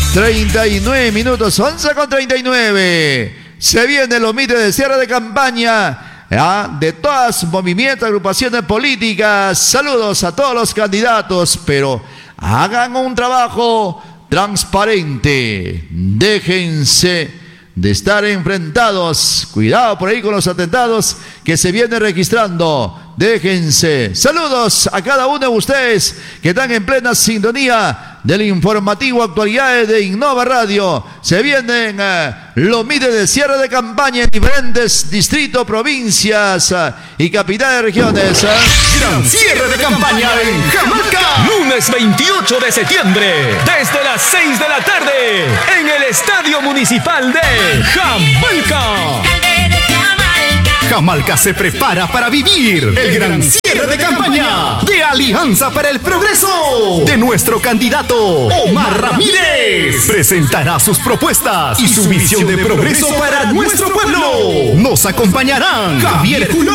39 minutos, 11:39. Se viene los mites de cierre de campaña de todas movimientos, agrupaciones políticas. Saludos a todos los candidatos, pero hagan un trabajo transparente. Déjense de estar enfrentados. Cuidado por ahí con los atentados que se vienen registrando. Déjense. Saludos a cada uno de ustedes que están en plena sintonía del informativo Actualidades de Innova Radio. Se vienen los mites de cierre de campaña en diferentes distritos, provincias y capitales de regiones. Gran cierre de campaña en Jamalca. Lunes 28 de septiembre, desde las 6 de la tarde, en el Estadio Municipal de Jamalca. Jamalca se prepara para vivir el gran cierre de campaña de Alianza para el Progreso de nuestro candidato Omar Ramírez. Presentará sus propuestas y su visión de progreso para nuestro pueblo. Nos acompañarán Javier Julio